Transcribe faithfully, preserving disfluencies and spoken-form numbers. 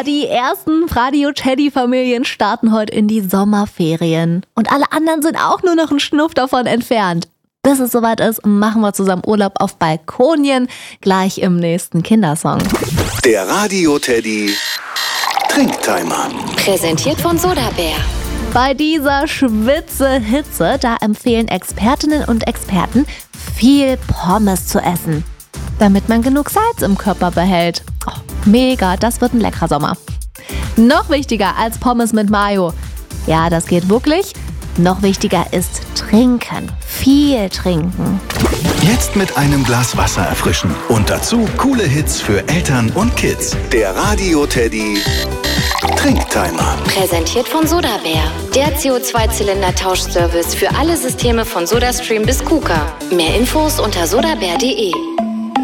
Ja, die ersten Radio-Teddy-Familien starten heute in die Sommerferien. Und alle anderen sind auch nur noch einen Schnuff davon entfernt. Bis es soweit ist, machen wir zusammen Urlaub auf Balkonien, gleich im nächsten Kindersong. Der Radio-Teddy Trinktimer. Präsentiert von Sodabär. Bei dieser Schwitze-Hitze, da empfehlen Expertinnen und Experten, viel Pommes zu essen, damit man genug Salz im Körper behält. Oh, mega, das wird ein leckerer Sommer. Noch wichtiger als Pommes mit Mayo. Ja, das geht wirklich. Noch wichtiger ist trinken. Viel trinken. Jetzt mit einem Glas Wasser erfrischen. Und dazu coole Hits für Eltern und Kids. Der Radio-Teddy Trinktimer. Präsentiert von Sodabär. Der C O zwei Zylinder Tauschservice für alle Systeme von SodaStream bis KUKA. Mehr Infos unter sodabär punkt de.